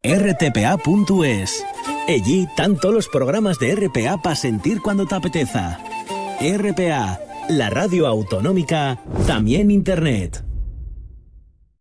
rtpa.es. Allí están todos los programas de RPA para sentir cuando te apeteza. RPA, la radio autonómica, también internet.